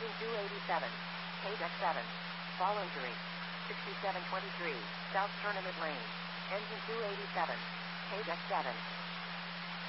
Engine 287. K-Deck 7. Fall injury. 6723. South Tournament Lane. Engine 287. K-Deck 7.